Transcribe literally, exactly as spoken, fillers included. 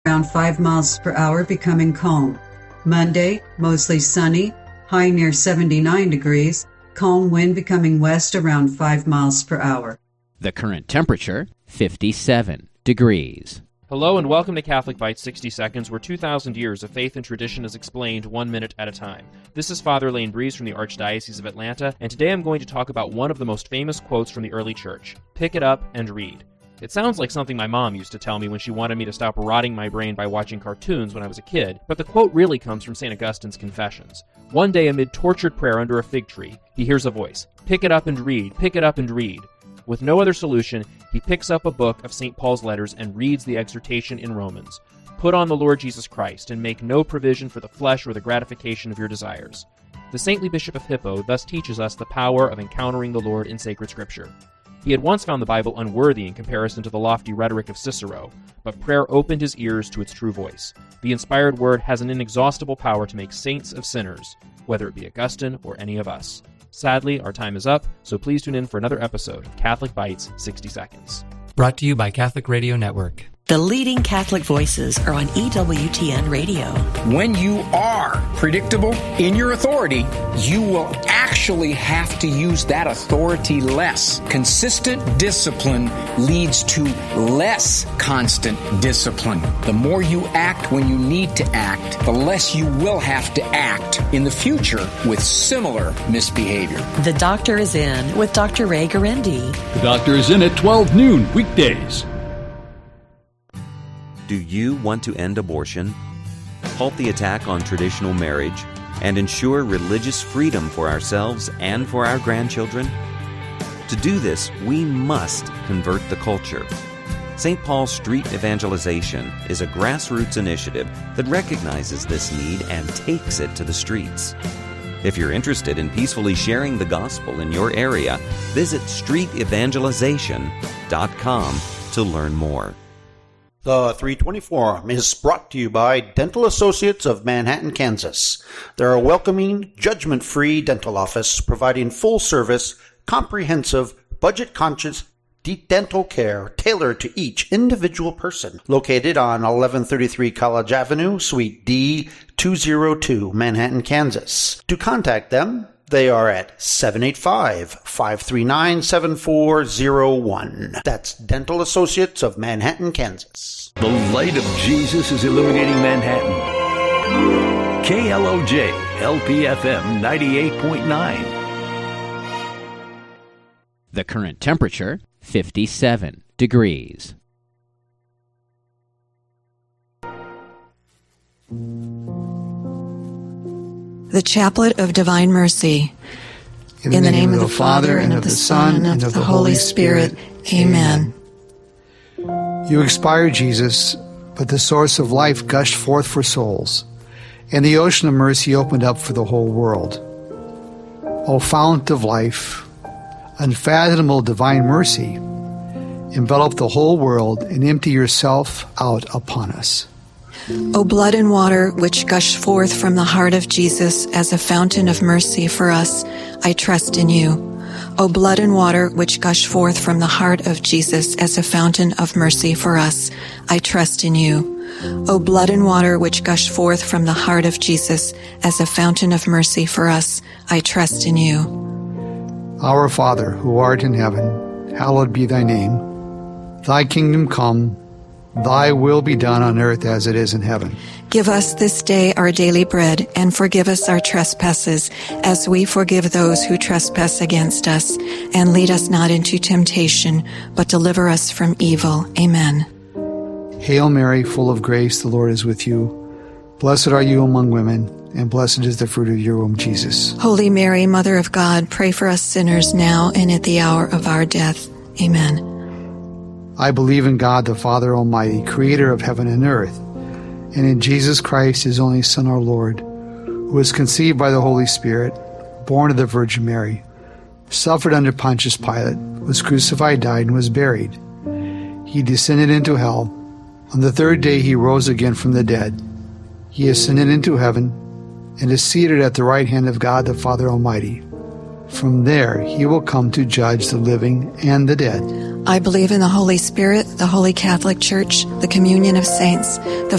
around five miles per hour, becoming calm. Monday, mostly sunny, high near seventy-nine degrees, calm wind becoming west around five miles per hour. The current temperature, fifty-seven degrees. Hello and welcome to Catholic Bites sixty seconds, where two thousand years of faith and tradition is explained one minute at a time. This is Father Lane Breeze from the Archdiocese of Atlanta, and today I'm going to talk about one of the most famous quotes from the early church. Pick it up and read. It sounds like something my mom used to tell me when she wanted me to stop rotting my brain by watching cartoons when I was a kid, but the quote really comes from Saint Augustine's Confessions. One day amid tortured prayer under a fig tree, he hears a voice. Pick it up and read, pick it up and read. With no other solution, he picks up a book of Saint Paul's letters and reads the exhortation in Romans. Put on the Lord Jesus Christ, and make no provision for the flesh or the gratification of your desires. The saintly Bishop of Hippo thus teaches us the power of encountering the Lord in sacred scripture. He had once found the Bible unworthy in comparison to the lofty rhetoric of Cicero, but prayer opened his ears to its true voice. The inspired word has an inexhaustible power to make saints of sinners, whether it be Augustine or any of us. Sadly, our time is up, so please tune in for another episode of Catholic Bites sixty seconds. Brought to you by Catholic Radio Network. The leading Catholic voices are on E W T N Radio. When you are predictable in your authority, you will actually have to use that authority less. Consistent discipline leads to less constant discipline. The more you act when you need to act, the less you will have to act in the future with similar misbehavior. The Doctor is in with Doctor Ray Garendi. The Doctor is in at twelve noon weekdays. Do you want to end abortion, halt the attack on traditional marriage, and ensure religious freedom for ourselves and for our grandchildren? To do this, we must convert the culture. Saint Paul's Street Evangelization is a grassroots initiative that recognizes this need and takes it to the streets. If you're interested in peacefully sharing the gospel in your area, visit street evangelization dot com to learn more. The three twenty Forum is brought to you by Dental Associates of Manhattan, Kansas. They're a welcoming, judgment-free dental office providing full-service, comprehensive, budget-conscious dental care tailored to each individual person. Located on eleven thirty-three College Avenue, Suite D two oh two, Manhattan, Kansas. To contact them, they are at seven eight five, five three nine, seven four zero one. That's Dental Associates of Manhattan, Kansas. The light of Jesus is illuminating Manhattan. K L O J, L P F M ninety-eight point nine. The current temperature, fifty-seven degrees. The Chaplet of Divine Mercy. In, In the name, name of the Father, and of the Son, and of the Holy Spirit. Amen. You expired, Jesus, but the source of life gushed forth for souls, and the ocean of mercy opened up for the whole world. O fount of life, unfathomable divine mercy, envelop the whole world and empty yourself out upon us. O blood and water which gush forth from the heart of Jesus as a fountain of mercy for us, I trust in you. O blood and water which gush forth from the heart of Jesus as a fountain of mercy for us, I trust in you. O blood and water which gush forth from the heart of Jesus as a fountain of mercy for us, I trust in you. Our Father, who art in heaven, hallowed be thy name. Thy kingdom come, thy will be done on earth as it is in heaven. Give us this day our daily bread, and forgive us our trespasses, as we forgive those who trespass against us. And lead us not into temptation, but deliver us from evil. Amen. Hail Mary, full of grace, the Lord is with you. Blessed are you among women, and blessed is the fruit of your womb, Jesus. Holy Mary, Mother of God, pray for us sinners now and at the hour of our death. Amen. I believe in God, the Father Almighty, creator of heaven and earth, and in Jesus Christ, his only Son, our Lord, who was conceived by the Holy Spirit, born of the Virgin Mary, suffered under Pontius Pilate, was crucified, died, and was buried. He descended into hell. On the third day he rose again from the dead. He ascended into heaven and is seated at the right hand of God, the Father Almighty. From there he will come to judge the living and the dead. I believe in the Holy Spirit, the Holy Catholic Church, the communion of saints, the